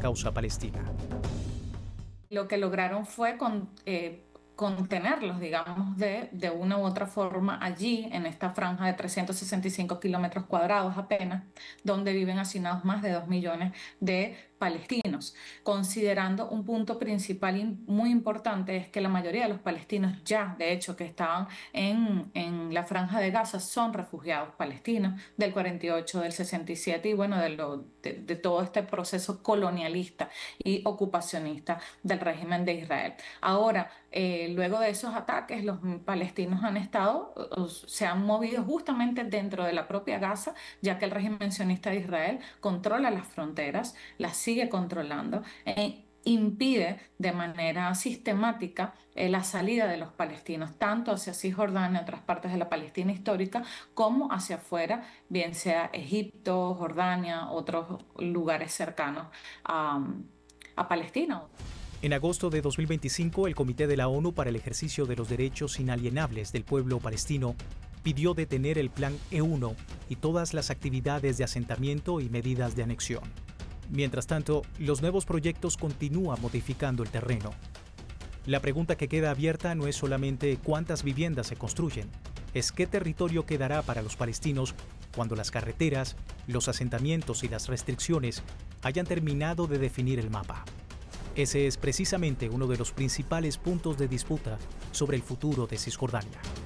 causa palestina. Lo que lograron fue contenerlos, digamos, de una u otra forma allí, en esta franja de 365 kilómetros cuadrados apenas, donde viven hacinados más de 2 millones de palestinos. Considerando un punto principal muy importante es que la mayoría de los palestinos ya, de hecho, que estaban en la franja de Gaza son refugiados palestinos del 48, del 67 y bueno, de todo este proceso colonialista y ocupacionista del régimen de Israel. Ahora, luego de esos ataques, los palestinos se han movido justamente dentro de la propia Gaza, ya que el régimen sionista de Israel controla las fronteras, las sigue controlando e impide de manera sistemática la salida de los palestinos, tanto hacia Cisjordania, otras partes de la Palestina histórica, como hacia afuera, bien sea Egipto, Jordania, otros lugares cercanos a Palestina. En agosto de 2025, el Comité de la ONU para el Ejercicio de los Derechos Inalienables del Pueblo Palestino pidió detener el Plan E1 y todas las actividades de asentamiento y medidas de anexión. Mientras tanto, los nuevos proyectos continúan modificando el terreno. La pregunta que queda abierta no es solamente cuántas viviendas se construyen, es qué territorio quedará para los palestinos cuando las carreteras, los asentamientos y las restricciones hayan terminado de definir el mapa. Ese es precisamente uno de los principales puntos de disputa sobre el futuro de Cisjordania.